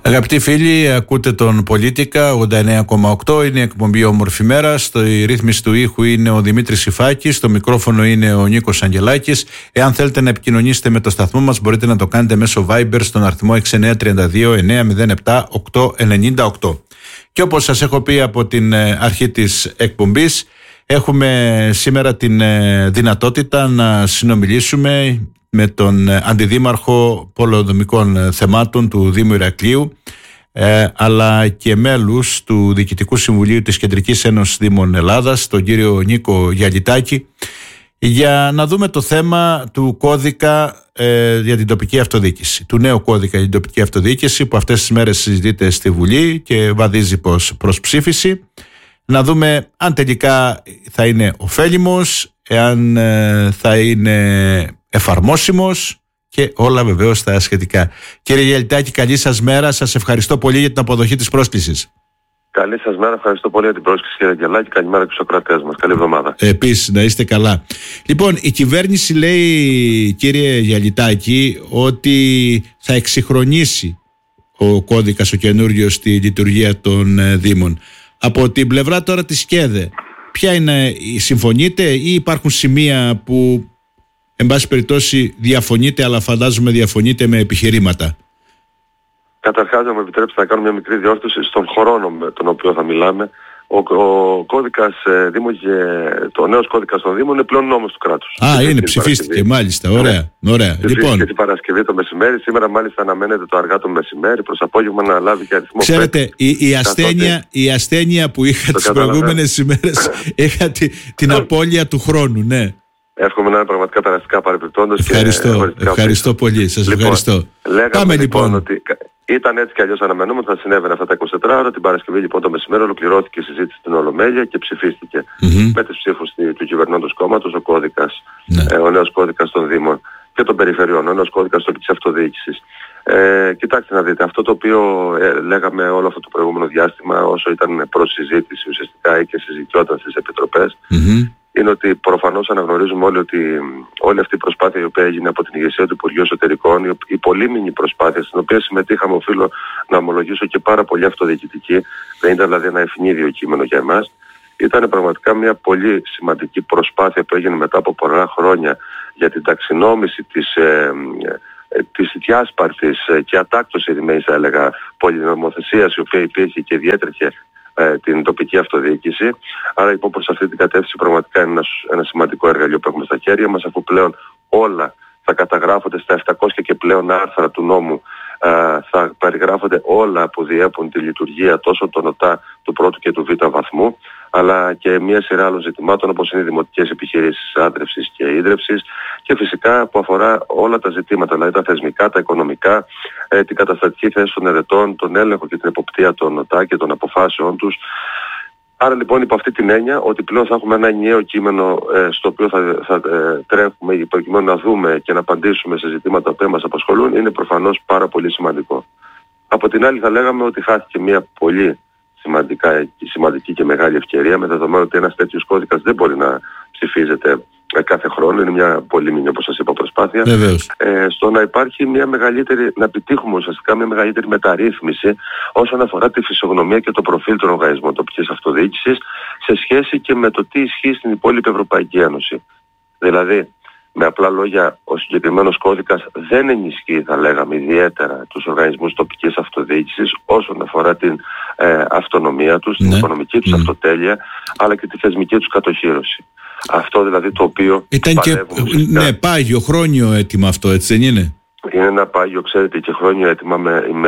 Αγαπητοί φίλοι, ακούτε τον Πολίτικα 89,8. Είναι η εκπομπή Όμορφη Μέρα. Στη ρύθμιση του ήχου είναι ο Δημήτρης Ιφάκης. Στο μικρόφωνο είναι ο Νίκος Αγγελάκης. Εάν θέλετε να επικοινωνήσετε με το σταθμό μας, μπορείτε να το κάνετε μέσω Viber στον αριθμό 6932 907 898. Και όπως σας έχω πει από την αρχή της εκπομπής, έχουμε σήμερα την δυνατότητα να συνομιλήσουμε με τον Αντιδήμαρχο Πολεοδομικών Θεμάτων του Δήμου Ηρακλείου, αλλά και μέλους του Διοικητικού Συμβουλίου της Κεντρικής Ένωσης Δήμων Ελλάδας, τον κύριο Νίκο Γιαλιτάκη, για να δούμε το θέμα του κώδικα για την τοπική αυτοδιοίκηση, του νέου κώδικα για την τοπική αυτοδιοίκηση που αυτές τις μέρες συζητείται στη Βουλή και βαδίζει προς ψήφιση. Να δούμε αν τελικά θα είναι ωφέλιμος, εάν θα είναι εφαρμόσιμος και όλα βεβαίως τα σχετικά. Κύριε Γιαλιτάκη, καλή σας μέρα. Σας ευχαριστώ πολύ για την αποδοχή της πρόσκλησης. Καλή σας μέρα. Ευχαριστώ πολύ για την πρόσκληση, κύριε Γιαλιτάκη. Καλημέρα και στους ακροατές μας. Καλή εβδομάδα. Επίσης, να είστε καλά. Λοιπόν, η κυβέρνηση λέει, κύριε Γιαλιτάκη, ότι θα εξυγχρονίσει ο κώδικας ο καινούριος στη λειτουργία των Δήμων. Από την πλευρά τώρα της ΚΕΔΕ, ποια είναι, συμφωνείτε ή υπάρχουν σημεία που εν πάση περιπτώσει διαφωνείτε, αλλά φαντάζομαι διαφωνείτε με επιχειρήματα? Καταρχάς, να μου επιτρέψετε να κάνω μια μικρή διόρθωση στον χρόνο με τον οποίο θα μιλάμε. Ο κώδικας Δήμων και το νέος κώδικας των Δήμων είναι πλέον νόμος του κράτους. Είναι, ψηφίστηκε, μάλιστα. Ωραία. Λοιπόν, και την Παρασκευή το μεσημέρι. Σήμερα μάλιστα αναμένεται το αργά το μεσημέρι, προς απόγευμα να λάβει και αριθμό. Ξέρετε, η ασθένεια που είχα τις προηγούμενες ημέρες, είχα την απώλεια του χρόνου, ναι. Εύχομαι να είναι πραγματικά περαστικά παρεπιπτόντως. Ευχαριστώ πολύ. Σας ευχαριστώ. Λέγαμε λοιπόν ότι ήταν έτσι κι αλλιώς αναμενόμενο ότι θα συνέβαινε αυτά τα 24 ώρα. Την Παρασκευή λοιπόν το μεσημέρι ολοκληρώθηκε η συζήτηση στην Ολομέλεια και ψηφίστηκε με τις ψήφους του κυβερνώντος κόμματος ο κώδικας, ο νέος κώδικας των Δήμων και των Περιφερειών, ο νέος κώδικας τοπικής αυτοδιοίκησης. Κοιτάξτε να δείτε, αυτό το οποίο λέγαμε όλο αυτό το προηγούμενο διάστημα, όσο ήταν προς συζήτηση ουσιαστικά ή και συζητιόταν στις επιτροπές, είναι ότι προφανώς αναγνωρίζουμε όλοι ότι όλη αυτή η προσπάθεια η οποία έγινε από την ηγεσία του Υπουργείου Εσωτερικών, η πολύμηνη προσπάθεια στην οποία συμμετείχαμε, οφείλω να ομολογήσω και πάρα πολύ αυτοδιοικητική, δεν ήταν δηλαδή ένα ευνίδιο κείμενο για εμάς, ήταν πραγματικά μια πολύ σημαντική προσπάθεια που έγινε μετά από πολλά χρόνια για την ταξινόμηση της διάσπαρτης και ατάκτως ερημέης, θα έλεγα, πολυνομοθεσίας η οποία υπήρχε και διέτρεχε την τοπική αυτοδιοίκηση. Άρα λοιπόν προς αυτή την κατεύθυνση πραγματικά είναι ένα σημαντικό εργαλείο που έχουμε στα χέρια μας, αφού πλέον όλα θα καταγράφονται στα 700 και πλέον άρθρα του νόμου, θα περιγράφονται όλα που διέπουν τη λειτουργία τόσο των ΟΤΑ του πρώτου και του β' βαθμού, αλλά και μια σειρά άλλων ζητημάτων όπως είναι οι δημοτικές επιχειρήσεις άντρευσης και ίδρευσης και φυσικά που αφορά όλα τα ζητήματα, δηλαδή τα θεσμικά, τα οικονομικά, την καταστατική θέση των ερετών, τον έλεγχο και την εποπτεία των ΟΤΑ και των αποφάσεων τους. Άρα λοιπόν υπό αυτή την έννοια ότι πλέον θα έχουμε ένα ενιαίο κείμενο στο οποίο θα τρέχουμε προκειμένου να δούμε και να απαντήσουμε σε ζητήματα που μας απασχολούν, είναι προφανώς πάρα πολύ σημαντικό. Από την άλλη θα λέγαμε ότι χάθηκε μια πολύ σημαντική και μεγάλη ευκαιρία, με δεδομένο ότι ένας τέτοιος κώδικας δεν μπορεί να ψηφίζεται κάθε χρόνο, είναι μια πολύμηνη, όπως σας είπα, προσπάθεια, στο να υπάρχει μια μεγαλύτερη, να επιτύχουμε ουσιαστικά μια μεγαλύτερη μεταρρύθμιση όσον αφορά τη φυσιογνωμία και το προφίλ των οργανισμών τοπικής αυτοδιοίκησης σε σχέση και με το τι ισχύει στην υπόλοιπη Ευρωπαϊκή Ένωση. Δηλαδή, με απλά λόγια, ο συγκεκριμένος κώδικας δεν ενισχύει, θα λέγαμε, ιδιαίτερα τους οργανισμούς τοπικής αυτοδιοίκησης όσον αφορά την αυτονομία τους, την οικονομική τους αυτοτέλεια, αλλά και τη θεσμική τους κατοχύρωση. Αυτό δηλαδή το οποίο ήταν και πάγιο, χρόνιο αίτημα αυτό, έτσι δεν είναι? Είναι ένα πάγιο, ξέρετε, και χρόνιο αίτημα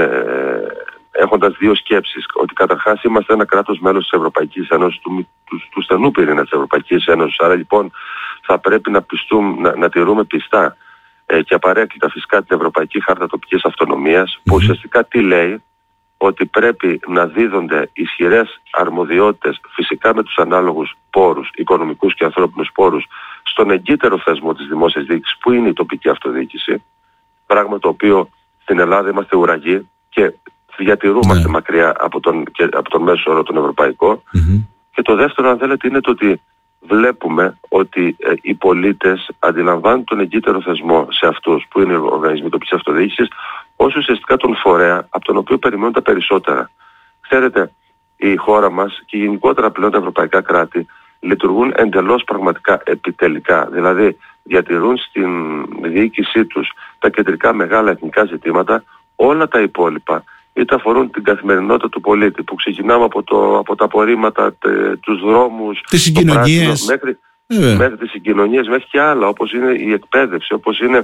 έχοντας δύο σκέψεις. Ότι καταρχάς είμαστε ένα κράτος μέλος της Ευρωπαϊκής Ένωσης, του στενού πυρήνα της Ευρωπαϊκής Ένωσης. Άρα λοιπόν θα πρέπει να τηρούμε πιστά και απαρέκκλητα φυσικά την Ευρωπαϊκή Χάρτα Τοπικής Αυτονομίας, που ουσιαστικά τι λέει? Ότι πρέπει να δίδονται ισχυρές αρμοδιότητες, φυσικά με τους ανάλογους πόρους, οικονομικούς και ανθρώπινους πόρους, στον εγκύτερο θεσμό της δημόσιας διοίκησης που είναι η τοπική αυτοδιοίκηση, πράγμα το οποίο στην Ελλάδα είμαστε ουραγοί και διατηρούμαστε μακριά από τον μέσο όρο τον ευρωπαϊκό. Και το δεύτερο, αν θέλετε, είναι το ότι βλέπουμε ότι οι πολίτες αντιλαμβάνουν τον εγκύτερο θεσμό σε αυτούς που είναι οι οργανισμοί τοπικής αυτοδιοίκησης ως ουσιαστικά τον φορέα από τον οποίο περιμένουν τα περισσότερα. Ξέρετε, η χώρα μας και γενικότερα πλέον τα ευρωπαϊκά κράτη λειτουργούν εντελώς πραγματικά επιτελικά. Δηλαδή διατηρούν στην διοίκησή τους τα κεντρικά μεγάλα εθνικά ζητήματα, όλα τα υπόλοιπα είτε αφορούν την καθημερινότητα του πολίτη, που ξεκινάμε από τα απορρίμματα, τους δρόμους, τις συγκοινωνίες, μέχρι τις συγκοινωνίες, μέχρι και άλλα, όπως είναι η εκπαίδευση, όπως είναι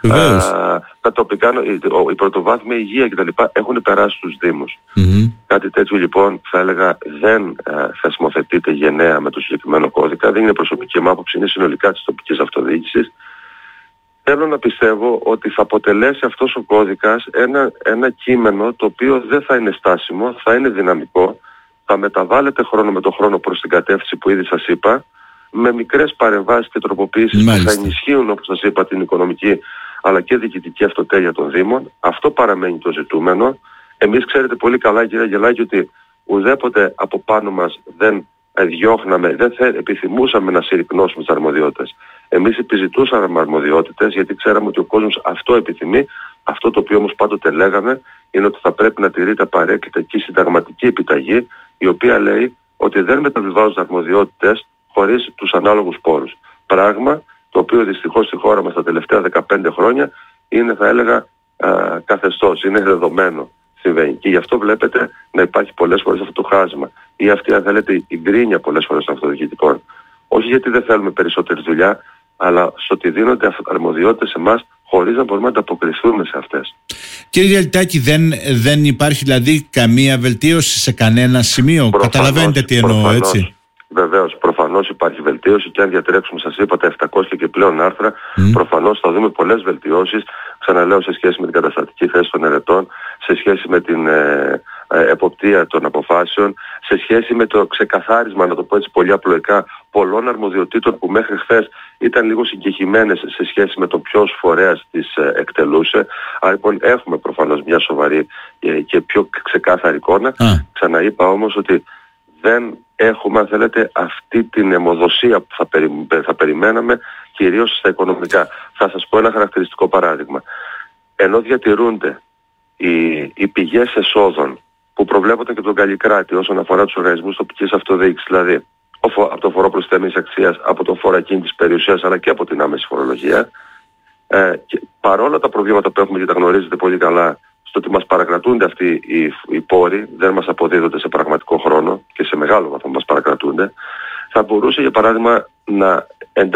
τα τοπικά, η πρωτοβάθμια υγεία κτλ. Έχουν περάσει στους Δήμους. Κάτι τέτοιο λοιπόν θα έλεγα δεν θεσμοθετείται γενναία με το συγκεκριμένο κώδικα, δεν είναι προσωπική μου άποψη, είναι συνολικά της τοπικής αυτοδιοίκησης. Θέλω να πιστεύω ότι θα αποτελέσει αυτός ο κώδικας ένα κείμενο το οποίο δεν θα είναι στάσιμο, θα είναι δυναμικό, θα μεταβάλλεται χρόνο με το χρόνο προς την κατεύθυνση που ήδη σας είπα, με μικρές παρεμβάσεις και τροποποιήσεις που θα ενισχύουν, όπως σας είπα, την οικονομική αλλά και διοικητική αυτοτέλεια των Δήμων. Αυτό παραμένει το ζητούμενο. Εμείς ξέρετε πολύ καλά, κύριε Αγγελάκη, ότι ουδέποτε από πάνω μας δεν διώχναμε, δεν επιθυμούσαμε να συρρυκνώσουμε τις αρμοδιότητες. Εμείς επιζητούσαμε αρμοδιότητες γιατί ξέραμε ότι ο κόσμος αυτό επιθυμεί. Αυτό το οποίο όμως πάντοτε λέγαμε είναι ότι θα πρέπει να τηρείται απαραίτητα και η συνταγματική επιταγή, η οποία λέει ότι δεν μεταβιβάζουν αρμοδιότητες χωρίς τους ανάλογους πόρους. Πράγμα το οποίο δυστυχώς στη χώρα μας τα τελευταία 15 χρόνια είναι, θα έλεγα, καθεστώς, είναι δεδομένο. Συμβαίνει. Και γι' αυτό βλέπετε να υπάρχει πολλές φορές αυτό το χάσμα ή αυτή, αν θέλετε, η γκρίνια πολλές φορές των αυτοδιοικητικών. Όχι γιατί δεν θέλουμε περισσότερη δουλειά, αλλά στο ότι δίνονται αρμοδιότητες σε εμάς χωρίς να μπορούμε να ανταποκριθούμε σε αυτές. Κύριε Γιαλιτάκη, δεν υπάρχει δηλαδή καμία βελτίωση σε κανένα σημείο? Καταλαβαίνετε τι εννοώ, έτσι? Βεβαίως, προφανώς υπάρχει βελτίωση και αν διατρέξουμε, σας είπα, τα 700 και πλέον άρθρα, προφανώς θα δούμε πολλές βελτιώσεις, ξαναλέω, σε σχέση με την καταστατική θέση των ερετών, σε σχέση με την εποπτεία των αποφάσεων, σε σχέση με το ξεκαθάρισμα, να το πω έτσι πολύ απλοϊκά, πολλών αρμοδιοτήτων που μέχρι χθες ήταν λίγο συγκεχημένες σε σχέση με το ποιος φορέας τις εκτελούσε. Άρα λοιπόν έχουμε προφανώς μια σοβαρή και πιο ξεκάθαρη εικόνα. Ξαναείπα όμως ότι δεν έχουμε, αν θέλετε, αυτή την αιμοδοσία που θα περιμέναμε, κυρίως στα οικονομικά. Θα σας πω ένα χαρακτηριστικό παράδειγμα. Ενώ διατηρούνται οι πηγές εσόδων που προβλέπονται και από τον Καλλικράτη όσον αφορά τους οργανισμούς τοπικής αυτοδιοίκησης, δηλαδή από το φορό προσθέμενης αξίας, από το φόρο ακίνητης περιουσίας αλλά και από την άμεση φορολογία, και παρόλα τα προβλήματα που έχουμε και τα γνωρίζετε πολύ καλά, στο ότι μας παρακρατούνται αυτοί οι πόροι, δεν μας αποδίδονται σε πραγματικό χρόνο και σε μεγάλο βαθμό μας παρακρατούνται, θα μπορούσε για παράδειγμα να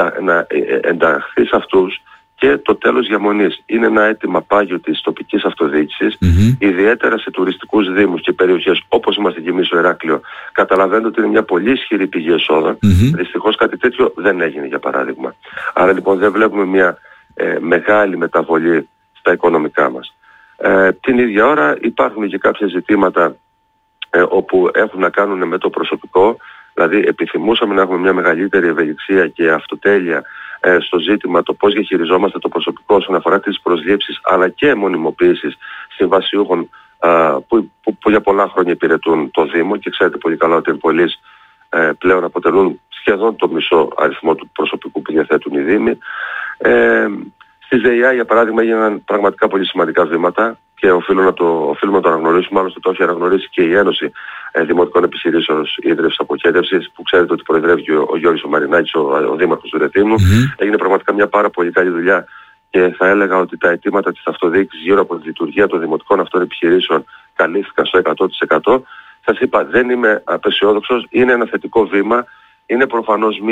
ενταχθεί σε αυτούς και το τέλος διαμονής. Είναι ένα αίτημα πάγιο της τοπικής αυτοδιοίκησης, ιδιαίτερα σε τουριστικούς δήμους και περιοχές όπως είμαστε και εμείς στο Ηράκλειο. Καταλαβαίνετε ότι είναι μια πολύ ισχυρή πηγή εσόδων. Δυστυχώς κάτι τέτοιο δεν έγινε, για παράδειγμα. Άρα λοιπόν δεν βλέπουμε μια μεγάλη μεταβολή στα οικονομικά μας. Την ίδια ώρα υπάρχουν και κάποια ζητήματα όπου έχουν να κάνουν με το προσωπικό. Δηλαδή επιθυμούσαμε να έχουμε μια μεγαλύτερη ευελιξία και αυτοτέλεια στο ζήτημα το πώς διαχειριζόμαστε το προσωπικό όσον αφορά τις προσλήψεις αλλά και μονιμοποίησεις συμβασιούχων που για πολλά χρόνια υπηρετούν το Δήμο και ξέρετε πολύ καλά ότι οι πολίτες πλέον αποτελούν σχεδόν το μισό αριθμό του προσωπικού που διαθέτουν οι Δήμοι. Στη ΔΕΙΑ, για παράδειγμα, έγιναν πραγματικά πολύ σημαντικά βήματα και οφείλουμε να το αναγνωρίσουμε. Άλλωστε το έχει αναγνωρίσει και η Ένωση Δημοτικών Επιχειρήσεων Ίδρυυσης Αποχέτευσης, που ξέρετε ότι προεδρεύει ο Γιώργης Μαρινάκης, ο Δήμαρχος του Ρεθύμνου. Έγινε πραγματικά μια πάρα πολύ καλή δουλειά και θα έλεγα ότι τα αιτήματα της αυτοδιοίκησης γύρω από τη λειτουργία των δημοτικών αυτών επιχειρήσεων καλύφθηκαν στο 100%. Σας είπα, δεν είμαι απεσιόδοξος, είναι ένα θετικό βήμα, είναι προφανώς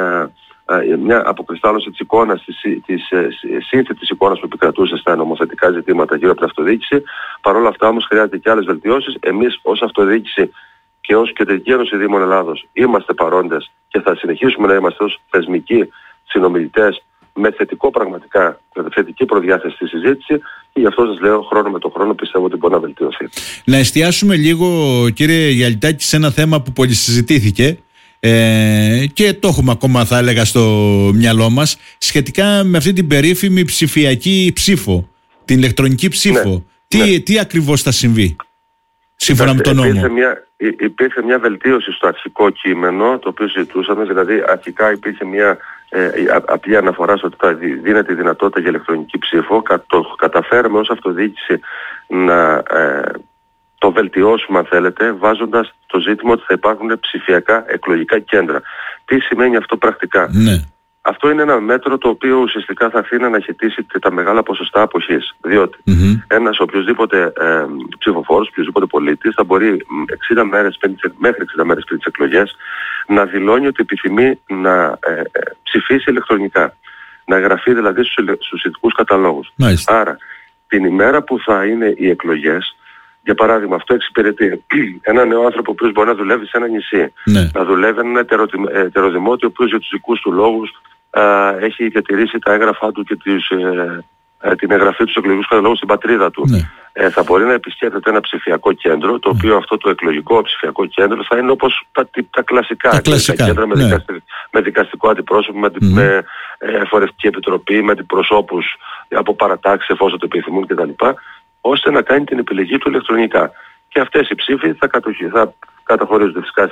μια αποκριστάλλωση της εικόνας, της σύνθετης εικόνας που επικρατούσε στα νομοθετικά ζητήματα γύρω από την αυτοδιοίκηση. Παρ' όλα αυτά όμως χρειάζεται και άλλες βελτιώσεις. Εμείς ως αυτοδιοίκηση και ως Κεντρική Ένωση Δήμων Ελλάδος είμαστε παρόντες και θα συνεχίσουμε να είμαστε ως θεσμικοί συνομιλητές με θετικό πραγματικά, με θετική προδιάθεση στη συζήτηση και γι' αυτό σας λέω χρόνο με το χρόνο πιστεύω ότι μπορεί να βελτιωθεί. Να εστιάσουμε λίγο, κύριε Γιαλιτάκη, σε ένα θέμα που πολυσυζητήθηκε και το έχουμε ακόμα, θα έλεγα, στο μυαλό μας, σχετικά με αυτή την περίφημη ψηφιακή ψήφο, την ηλεκτρονική ψήφο. Τι ακριβώς θα συμβεί σύμφωνα με τον νόμο? Υπήρχε μια βελτίωση στο αρχικό κείμενο το οποίο συζητούσαμε, δηλαδή αρχικά υπήρχε μια απλή αναφορά στο ότι θα δίνεται η δυνατότητα για ηλεκτρονική ψήφο. Καταφέραμε ως αυτοδιοίκηση να το βελτιώσουμε, αν θέλετε, βάζοντας το ζήτημα ότι θα υπάρχουν ψηφιακά εκλογικά κέντρα. Τι σημαίνει αυτό πρακτικά? Ναι. Αυτό είναι ένα μέτρο το οποίο ουσιαστικά θα αφήνει να αναχαιτήσει τα μεγάλα ποσοστά αποχής. Διότι ένας οποιοσδήποτε ψηφοφόρος, οποιοσδήποτε πολίτης θα μπορεί 60 μέρες, μέχρι 60 μέρες πριν τις εκλογές να δηλώνει ότι επιθυμεί να ψηφίσει ηλεκτρονικά. Να εγγραφεί δηλαδή στους ειδικούς καταλόγους. Άρα την ημέρα που θα είναι οι εκλογές, για παράδειγμα, αυτό εξυπηρετεί ένα νέο άνθρωπο ο οποίος μπορεί να δουλεύει σε ένα νησί, να δουλεύει ένα ετεροδημότιο ο οποίος για τους δικούς του λόγους έχει διατηρήσει τα έγγραφά του και την εγγραφή του στους εκλογικούς καταλόγους στην πατρίδα του. Θα μπορεί να επισκέπτεται ένα ψηφιακό κέντρο, το οποίο αυτό το εκλογικό ψηφιακό κέντρο θα είναι όπως τα κλασικά κέντρα με δικαστικό αντιπρόσωπο, με εφορευτική επιτροπή, με αντιπροσώπους από παρατάξεις εφόσον το επιθυμούν κτλ. Ώστε να κάνει την επιλογή του ηλεκτρονικά. Και αυτές οι ψήφοι θα καταχωρούνται φυσικά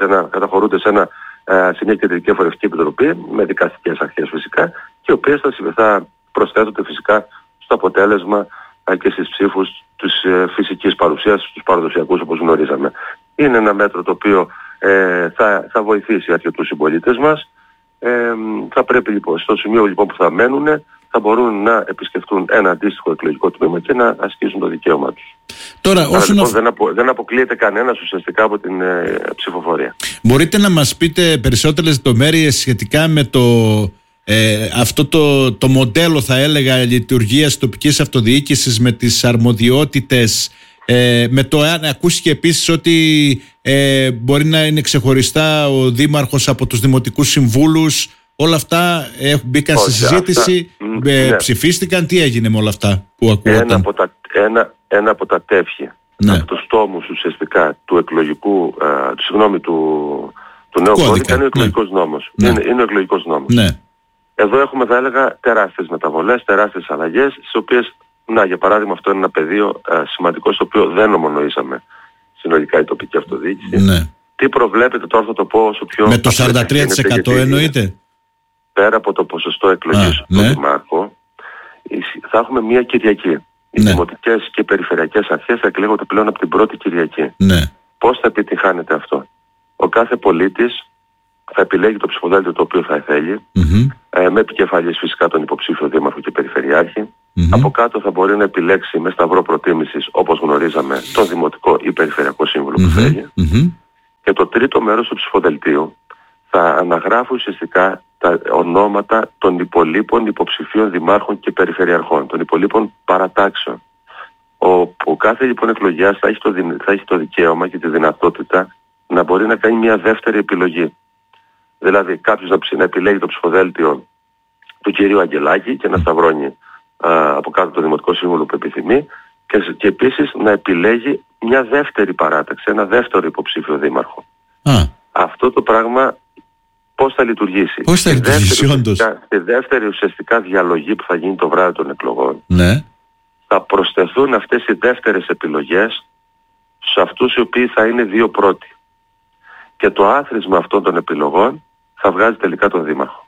σε μια κεντρική εφορευτική επιτροπή, με δικαστικές αρχές φυσικά, και οι οποίες θα προσθέτονται φυσικά στο αποτέλεσμα και στις ψήφους της φυσικής παρουσίας, στους παραδοσιακούς όπως γνωρίζαμε. Είναι ένα μέτρο το οποίο θα βοηθήσει αρκετούς συμπολίτες μας. Θα πρέπει λοιπόν, στο σημείο λοιπόν που θα μένουν, θα μπορούν να επισκεφτούν ένα αντίστοιχο εκλογικό τμήμα και να ασκήσουν το δικαίωμά τους. Τώρα, λοιπόν, δεν αποκλείεται κανένας ουσιαστικά από την ψηφοφορία. Μπορείτε να μας πείτε περισσότερες λεπτομέρειες σχετικά με αυτό το μοντέλο, θα έλεγα, λειτουργίας τοπικής αυτοδιοίκησης, με τις αρμοδιότητες, με το ακούστηκε επίσης ότι μπορεί να είναι ξεχωριστά ο δήμαρχος από τους δημοτικούς συμβούλους. Όλα αυτά μπήκαν στη συζήτηση, ψηφίστηκαν. Τι έγινε με όλα αυτά που ακούγονταν? Ένα από τα τεύχη, από τους τόμους ουσιαστικά του εκλογικού, του νέου κώδικα είναι ο εκλογικός νόμος. Είναι ο εκλογικός νόμος. Εδώ έχουμε, θα έλεγα, τεράστιες μεταβολές, τεράστιες αλλαγές, στις οποίες, για παράδειγμα, αυτό είναι ένα πεδίο σημαντικό, στο οποίο δεν ομονοήσαμε συνολικά η τοπική αυτοδιοίκηση. Τι προβλέπετε τώρα, θα το πω όσο πιο... Με το 43% εννοείται? Πέρα από το ποσοστό εκλογής του Δημάρχου, θα έχουμε μία Κυριακή. Οι δημοτικές και περιφερειακές αρχές θα εκλέγονται πλέον από την πρώτη Κυριακή. Πώς θα επιτυχάνεται αυτό? Ο κάθε πολίτης θα επιλέγει το ψηφοδέλτιο το οποίο θα θέλει, με επικεφαλής φυσικά τον υποψήφιο δήμαρχο και περιφερειάρχη. Από κάτω θα μπορεί να επιλέξει με σταυρό προτίμησης, όπως γνωρίζαμε, τον δημοτικό ή περιφερειακό σύμβουλο που θέλει. Και το τρίτο μέρος του ψηφοδελτίου θα αναγράφει ουσιαστικά τα ονόματα των υπολείπων υποψηφίων δημάρχων και περιφερειαρχών, των υπολείπων παρατάξεων. Ο κάθε λοιπόν εκλογιάς θα έχει το δικαίωμα και τη δυνατότητα να μπορεί να κάνει μια δεύτερη επιλογή. Δηλαδή κάποιος να επιλέγει το ψηφοδέλτιο του κυρίου Αγγελάκη και να σταυρώνει από κάτω το δημοτικό σύμβουλο που επιθυμεί, και επίσης να επιλέγει μια δεύτερη παράταξη, ένα δεύτερο υποψήφιο δήμαρχο. Αυτό το πράγμα πώς θα λειτουργήσει? Στη δεύτερη ουσιαστικά διαλογή που θα γίνει το βράδυ των εκλογών, θα προσθεθούν αυτές οι δεύτερες επιλογές σε αυτούς οι οποίοι θα είναι δύο πρώτοι. Και το άθροισμα αυτών των επιλογών θα βγάζει τελικά τον δήμαρχο.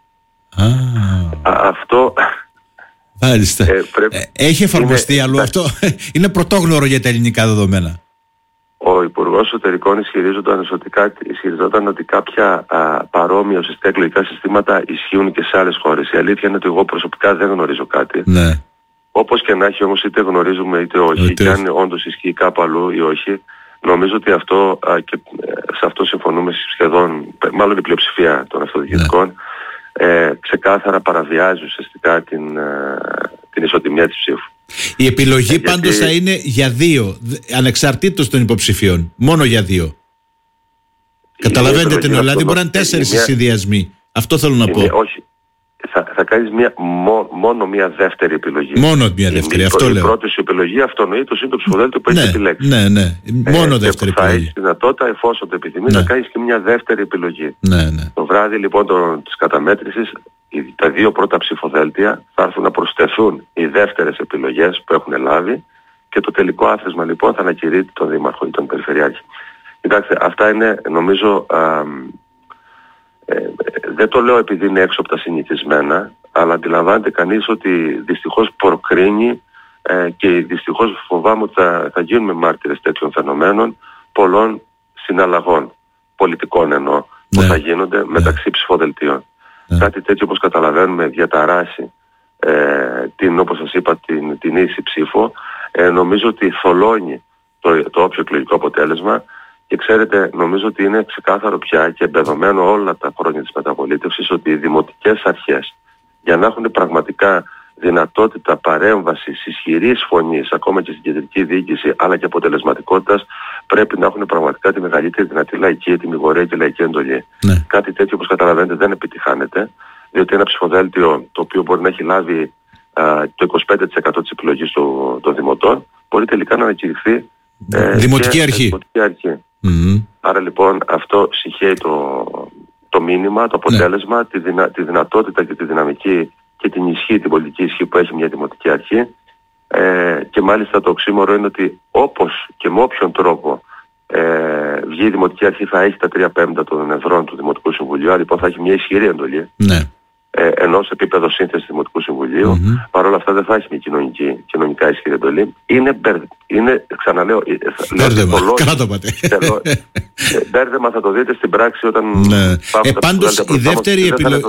Αυτό... Μάλιστα. Έχει εφαρμοστεί αλλού αυτό? Είναι πρωτόγνωρο για τα ελληνικά δεδομένα. Ο Υπουργός Εσωτερικών ισχυριζόταν ότι κάποια παρόμοια ουσιαστικά εκλογικά συστήματα ισχύουν και σε άλλες χώρες. Η αλήθεια είναι ότι εγώ προσωπικά δεν γνωρίζω κάτι. Όπως και να έχει όμως, είτε γνωρίζουμε είτε όχι, και αν όντως ισχύει κάπου αλλού ή όχι, νομίζω ότι αυτό, και σε αυτό συμφωνούμε σχεδόν, μάλλον η πλειοψηφία των αυτοδιοικητικών, ξεκάθαρα παραβιάζει ουσιαστικά την ισοτιμία της ψήφου. Η επιλογή πάντως θα είναι για δύο, ανεξαρτήτως των υποψηφίων. Μόνο για δύο. Καταλαβαίνετε την Ελλάδα, δηλαδή μπορεί να είναι 4 οι συνδυασμοί. Αυτό θέλω να πω. Όχι. Θα κάνεις μόνο μια δεύτερη επιλογή. Μόνο μια δεύτερη, αυτό λέω. Η πρώτη σου επιλογή αυτονοήτως είναι το ψηφοδέλτιο που έχεις επιλέξει. Μόνο δεύτερη θα επιλογή. έχεις δυνατότητα, εφόσον το επιθυμείς, να κάνεις και μια δεύτερη επιλογή. Το βράδυ λοιπόν της καταμέτρησης, τα δύο πρώτα ψηφοδέλτια θα έρθουν να προσθεθούν οι δεύτερες επιλογές που έχουν λάβει, και το τελικό άθροισμα λοιπόν θα ανακηρύττει τον δήμαρχο ή τον περιφερειάρχη. Κοιτάξτε, αυτά είναι νομίζω Δεν το λέω επειδή είναι έξω από τα συνηθισμένα, αλλά αντιλαμβάνεται κανείς ότι δυστυχώς προκρίνει και δυστυχώς φοβάμαι ότι θα γίνουμε μάρτυρες τέτοιων φαινομένων, πολλών συναλλαγών, πολιτικών εννοώ, που θα γίνονται μεταξύ ψηφοδελτίων. Κάτι τέτοιο, όπως καταλαβαίνουμε, διαταράσει όπως σας είπα, την ίση ψήφο. Νομίζω ότι θολώνει το όποιο εκλογικό αποτέλεσμα. Και ξέρετε, νομίζω ότι είναι ξεκάθαρο πια και εμπεδομένο όλα τα χρόνια της μεταπολίτευσης ότι οι δημοτικές αρχές, για να έχουν πραγματικά δυνατότητα παρέμβασης ισχυρής φωνής, ακόμα και στην κεντρική διοίκηση, αλλά και αποτελεσματικότητας, πρέπει να έχουν πραγματικά τη μεγαλύτερη δυνατή λαϊκή, τη μηγορία και λαϊκή εντολή. Ναι. Κάτι τέτοιο, όπως καταλαβαίνετε, δεν επιτυχάνεται, διότι ένα ψηφοδέλτιο το οποίο μπορεί να έχει λάβει το 25% της επιλογής των δημοτών, μπορεί τελικά να ανακηρυχθεί δημοτική αρχή. Άρα λοιπόν αυτό συγχαίει το μήνυμα, το αποτέλεσμα, τη δυνατότητα και τη δυναμική και την ισχύ, την πολιτική ισχύ που έχει μια δημοτική αρχή. Και μάλιστα το οξύμορο είναι ότι όπως και με όποιον τρόπο βγει η δημοτική αρχή θα έχει τα 3/5 των εδρών του Δημοτικού Συμβουλίου, άρα λοιπόν θα έχει μια ισχυρή εντολή. Ναι. Ενώ σε επίπεδο σύνθεση του Δημοτικού Συμβουλίου, παρόλα αυτά δεν θα έχει μια κοινωνικά ισχυρή εντολή. Είναι ξαναλέω, μπέρδεμα θα το δείτε στην πράξη όταν πάντως η δεύτερη επιλογή.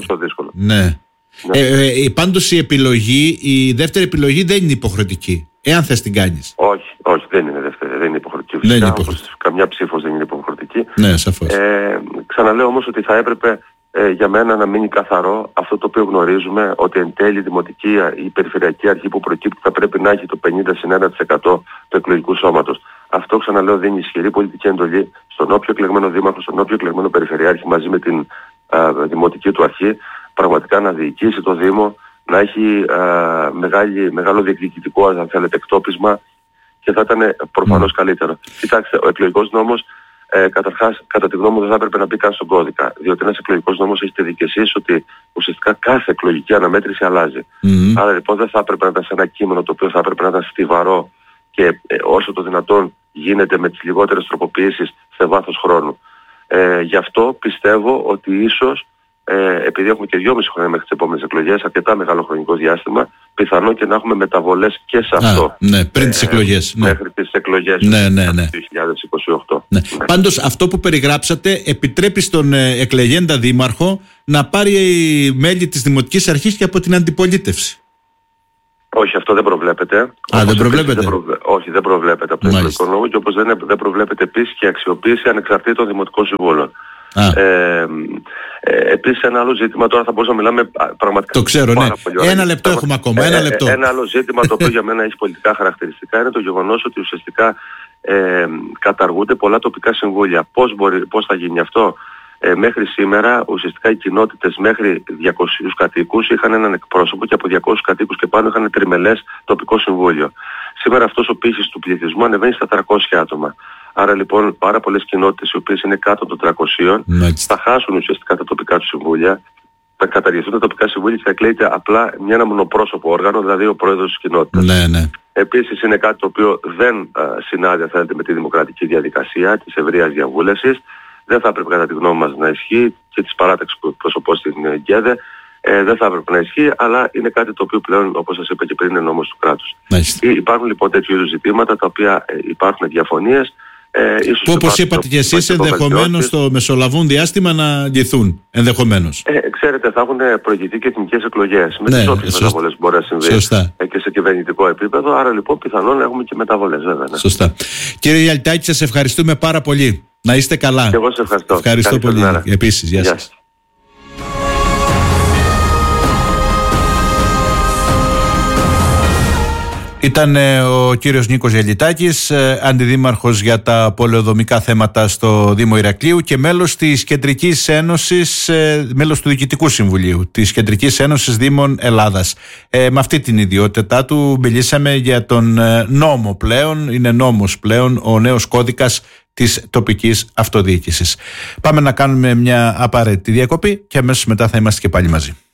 Πάντως η δεύτερη επιλογή δεν είναι υποχρεωτική, εάν θες την κάνεις. Όχι, δεν είναι δεύτερη, δεν είναι υποχρεωτική. Φυσικά, καμιά ψήφος δεν είναι υποχρεωτική. Ναι, σαφώς. Ξαναλέω όμως ότι θα έπρεπε για μένα να μείνει καθαρό αυτό το οποίο γνωρίζουμε, ότι εν τέλει η δημοτική ή περιφερειακή αρχή που προκύπτει θα πρέπει να έχει το 50-1% του εκλογικού σώματος. Αυτό, ξαναλέω, δίνει ισχυρή πολιτική εντολή στον όποιο εκλεγμένο δήμαρχο, στον όποιο εκλεγμένο περιφερειάρχη μαζί με την δημοτική του αρχή, πραγματικά να διοικήσει το Δήμο, να έχει μεγάλο διεκδικητικό, αν θέλετε, εκτόπισμα, και θα ήταν προφανώς καλύτερο. Κοιτάξτε, ο εκλογικός νόμος καταρχάς, κατά τη γνώμη μου, δεν θα έπρεπε να μπει καν στον κώδικα. Διότι ένας εκλογικός νόμος έχει τη δίκαιση ότι ουσιαστικά κάθε εκλογική αναμέτρηση αλλάζει. Άρα λοιπόν δεν θα έπρεπε να ήταν σε ένα κείμενο το οποίο θα έπρεπε να ήταν στιβαρό και όσο το δυνατόν γίνεται με τις λιγότερες τροποποιήσεις σε βάθος χρόνου. Γι' αυτό πιστεύω ότι ίσως, επειδή έχουμε και 2,5 χρόνια μέχρι τις επόμενες εκλογές, αρκετά μεγάλο χρονικό διάστημα, πιθανό και να έχουμε μεταβολές και σε αυτό. Ναι, πριν τις εκλογές. Μέχρι τις εκλογές του 2028. Ναι. Πάντως αυτό που περιγράψατε επιτρέπει στον εκλεγέντα δήμαρχο να πάρει μέλη της Δημοτικής Αρχής και από την αντιπολίτευση. Όχι, αυτό δεν προβλέπεται. Δεν προβλέπεται. Όχι, δεν προβλέπεται από το εκλογικό νόμο, και όπως δεν προβλέπεται επίσης και αξιοποίηση ανεξαρτήτων δημοτικών συμβούλων. Επίσης ένα άλλο ζήτημα, τώρα θα μπορούσαμε να μιλάμε πραγματικά. Το ξέρω, ναι. Ένα λεπτό έχουμε ακόμα. Ένα άλλο ζήτημα το οποίο για μένα έχει πολιτικά χαρακτηριστικά είναι το γεγονός ότι ουσιαστικά καταργούνται πολλά τοπικά συμβούλια. Πώς θα γίνει αυτό? Μέχρι σήμερα ουσιαστικά οι κοινότητες μέχρι 200 κατοίκους είχαν έναν εκπρόσωπο και από 200 κατοίκους και πάνω είχαν τριμελές τοπικό συμβούλιο. Σήμερα αυτός ο πύχης του πληθυσμού ανεβαίνει στα 300 άτομα. Άρα λοιπόν πάρα πολλές κοινότητες οι οποίες είναι κάτω των 300 θα χάσουν ουσιαστικά τα τοπικά του συμβούλια, θα καταργηθούν τα τοπικά συμβούλια και θα εκλέγεται απλά ένα μονοπρόσωπο όργανο, δηλαδή ο πρόεδρος της κοινότητας. Ναι. Επίσης είναι κάτι το οποίο δεν συνάδει, αν θέλετε, με τη δημοκρατική διαδικασία της ευρείας διαβούλευσης. Δεν θα έπρεπε κατά τη γνώμη μας να ισχύει, και της παράταξης που εκπροσωπώ στην ΓΕΔΕ, δεν θα έπρεπε να ισχύει, αλλά είναι κάτι το οποίο πλέον, όπως σας είπα και πριν, είναι νόμος του κράτους. Υπάρχουν λοιπόν τέτοιου είδους ζητήματα τα οποία υπάρχουν διαφωνίες. Που όπως είπατε και εσείς, ενδεχομένως στο μεσολαβούν διάστημα να λυθούν. Ενδεχομένως. Ξέρετε, θα έχουν προηγηθεί και εθνικές εκλογές. Με τις όποιες μεταβολές μπορεί να συμβεί και σε κυβερνητικό επίπεδο. Άρα λοιπόν πιθανόν να έχουμε και μεταβολές, βέβαια. Ναι. Σωστά. Κύριε Γιαλιτάκη, σας ευχαριστούμε πάρα πολύ. Να είστε καλά. Και εγώ σας ευχαριστώ. Ευχαριστώ πολύ. Επίσης, γεια σας. Ήταν ο κύριος Νίκος Γιαλιτάκης, αντιδήμαρχος για τα πολεοδομικά θέματα στο Δήμο Ηρακλείου και μέλος της Κεντρικής Ένωσης, μέλος του Διοικητικού Συμβουλίου της Κεντρικής Ένωσης Δήμων Ελλάδας. Με αυτή την ιδιότητά του μιλήσαμε για τον νόμο πλέον, είναι νόμος πλέον ο νέος κώδικας της τοπικής αυτοδιοίκησης. Πάμε να κάνουμε μια απαραίτητη διακοπή και αμέσως μετά θα είμαστε και πάλι μαζί.